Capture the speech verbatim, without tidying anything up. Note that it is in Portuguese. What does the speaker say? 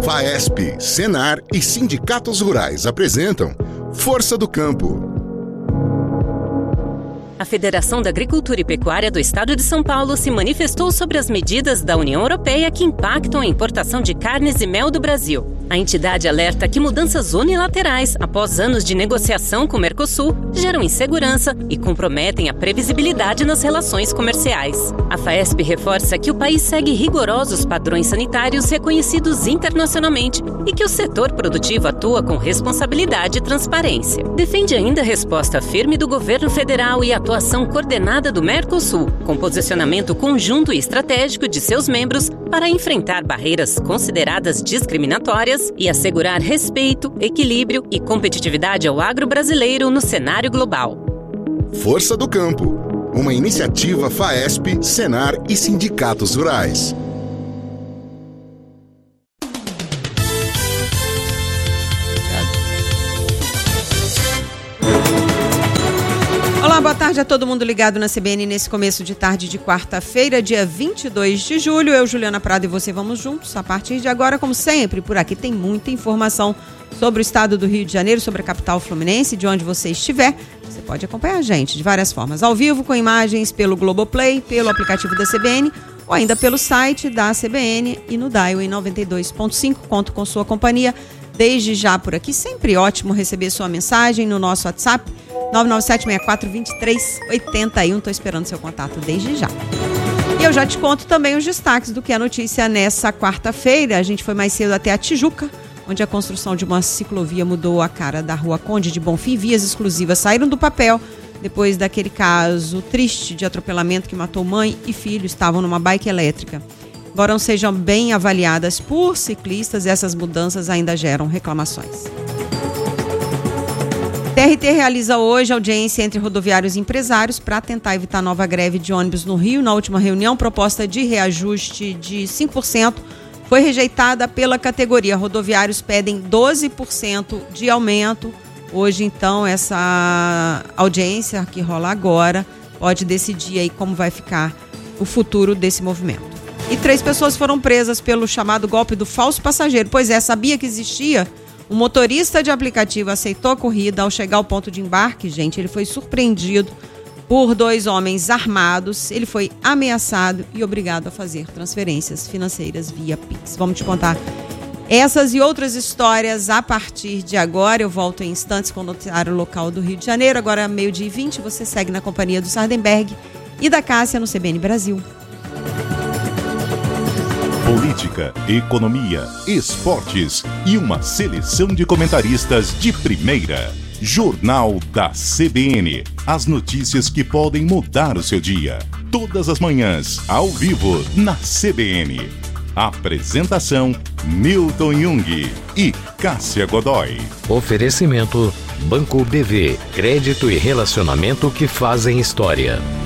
FAESP, Senar e sindicatos rurais apresentam Força do Campo. A Federação da Agricultura e Pecuária do Estado de São Paulo se manifestou sobre as medidas da União Europeia que impactam a importação de carnes e mel do Brasil. A entidade alerta que mudanças unilaterais, após anos de negociação com o Mercosul, geram insegurança e comprometem a previsibilidade nas relações comerciais. A FAESP reforça que o país segue rigorosos padrões sanitários reconhecidos internacionalmente e que o setor produtivo atua com responsabilidade e transparência. Defende ainda a resposta firme do governo federal e a atuação coordenada do Mercosul, com posicionamento conjunto e estratégico de seus membros para enfrentar barreiras consideradas discriminatórias e assegurar respeito, equilíbrio e competitividade ao agro brasileiro no cenário global. Força do Campo, uma iniciativa FAESP, Senar e sindicatos rurais. Olá, boa tarde a todo mundo ligado na C B N nesse começo de tarde de quarta-feira, dia vinte e dois de julho. Eu, Juliana Prado, e você vamos juntos. A partir de agora, como sempre, por aqui tem muita informação sobre o estado do Rio de Janeiro, sobre a capital fluminense, de onde você estiver. Você pode acompanhar a gente de várias formas, ao vivo, com imagens pelo Globoplay, pelo aplicativo da C B N ou ainda pelo site da C B N e no Dial em noventa e dois ponto cinco. Conto com sua companhia desde já por aqui. Sempre ótimo receber sua mensagem no nosso WhatsApp nove nove sete seis quatro dois três oito um. Estou esperando seu contato desde já. E eu já te conto também os destaques do que é notícia nessa quarta-feira. A gente foi mais cedo até a Tijuca, onde a construção de uma ciclovia mudou a cara da Rua Conde de Bonfim. Vias exclusivas saíram do papel depois daquele caso triste de atropelamento que matou mãe e filho. Estavam numa bike elétrica. Embora não sejam bem avaliadas por ciclistas, essas mudanças ainda geram reclamações. T R T realiza hoje audiência entre rodoviários e empresários para tentar evitar nova greve de ônibus no Rio. Na última reunião, proposta de reajuste de cinco por cento foi rejeitada pela categoria. Rodoviários pedem doze por cento de aumento. Hoje, então, essa audiência que rola agora pode decidir aí como vai ficar o futuro desse movimento. E três pessoas foram presas pelo chamado golpe do falso passageiro. Pois é, sabia que existia? O motorista de aplicativo aceitou a corrida. Ao chegar ao ponto de embarque, gente, ele foi surpreendido por dois homens armados. Ele foi ameaçado e obrigado a fazer transferências financeiras via Pix. Vamos te contar essas e outras histórias a partir de agora. Eu volto em instantes com o noticiário local do Rio de Janeiro. Agora, meio-dia e vinte, você segue na companhia do Sardenberg e da Cássia no C B N Brasil. Política, economia, esportes e uma seleção de comentaristas de primeira. Jornal da C B N. As notícias que podem mudar o seu dia. Todas as manhãs, ao vivo, na C B N. Apresentação, Milton Jung e Cássia Godoy. Oferecimento, Banco B V. Crédito e relacionamento que fazem história.